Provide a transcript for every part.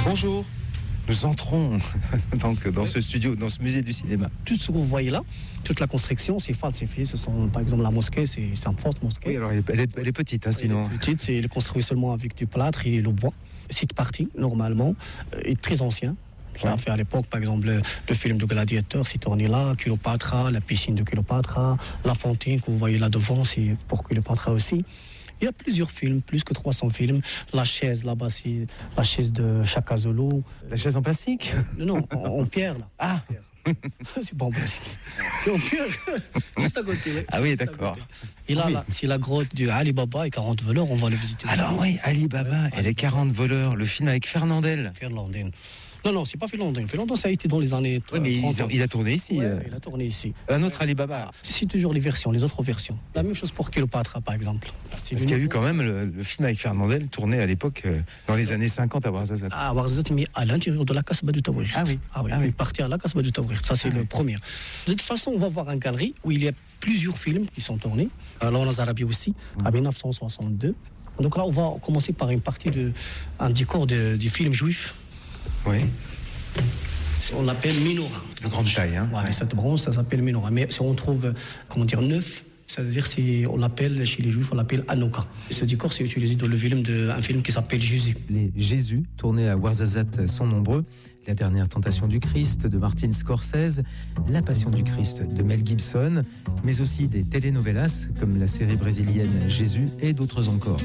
Bonjour, nous entrons donc dans ce studio, dans ce musée du cinéma. Tout ce que vous voyez là, toute la construction, c'est falsifié. Ce sont, par exemple, la mosquée, c'est une forte mosquée. Oui, alors elle est petite, hein, sinon. Elle est petite, elle est construite seulement avec du plâtre et le bois. Cette partie, normalement, est très ancien. Ça a fait à l'époque, par exemple, le film de Gladiateur, c'est tourné là, Cléopâtre, la piscine de Cléopâtre, la fontaine que vous voyez là devant, c'est pour Cléopâtre aussi. Il y a plusieurs films, plus que 300 films. La chaise là-bas, c'est la chaise de Chaka Zulu. La chaise en plastique? Non, en pierre là. Ah. C'est pas en plastique. C'est en pierre. Juste à côté. Ah oui, d'accord. Et là, Oui. là, c'est la grotte du Ali Baba et 40 voleurs, on va le visiter. Alors oui, Ali Baba et les 40 voleurs, le film avec Fernandel. Fernandel. Non, c'est pas Fernandel. Fernandel, ça a été dans les années 30. Oui, mais il a tourné ici. Il a tourné ici. Un autre Ali Baba. C'est toujours les autres versions. La même chose pour Cléopâtre, par exemple. Parce qu'il y a eu quand même le film avec Fernandel tourné à l'époque, dans les années 50 à Ouarzazate. À Ouarzazate, mais à l'intérieur de la Casbah du Tawrirt. Ah oui. Il est parti à la Casbah du Tawrirt. Ça, c'est le premier. De toute façon, on va voir une galerie où il y a plusieurs films qui sont tournés. Là, en Arabie aussi, en 1962. Donc là, on va commencer par une partie un décor du film juif. Oui. On l'appelle menorah. De grande taille, hein. Voilà, cette bronze, ça s'appelle menorah. Mais si on trouve, neuf, c'est-à-dire on l'appelle, chez les juifs, on l'appelle Hanouka. Ce décor, c'est utilisé dans le film un film qui s'appelle Jésus. Les Jésus, tournés à Ouarzazate, sont nombreux. La dernière tentation du Christ de Martin Scorsese, La Passion du Christ de Mel Gibson, mais aussi des telenovelas comme la série brésilienne Jésus et d'autres encore.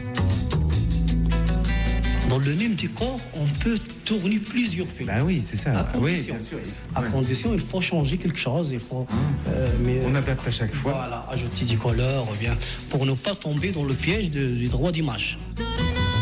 Dans le même décor, on peut tourner plusieurs films. Bah oui, c'est ça. Oui, bien sûr. À condition, il faut changer quelque chose. Mais on adapte à chaque fois. Voilà, ajouter des couleurs, pour ne pas tomber dans le piège du droit d'image.